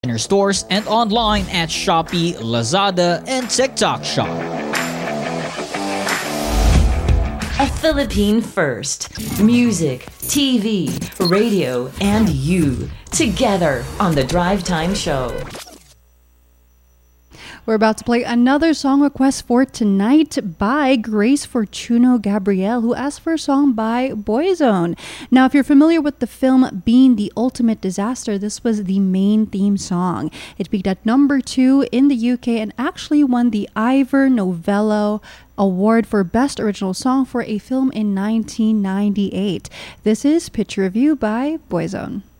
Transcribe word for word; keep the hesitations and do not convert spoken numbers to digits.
in our stores and online at Shopee, Lazada, and TikTok Shop. A Philippine first. Music, T V, radio, and you. Together on The Drive Time Show. We're about to play another song request for tonight by Grace Fortuno Gabriel, who asked for a song by Boyzone. Now, if you're familiar with the film Being the Ultimate Disaster, this was the main theme song. It peaked at number two in the U K and actually won the Ivor Novello Award for Best Original Song for a film in nineteen ninety-eight. This is Picture of You by Boyzone.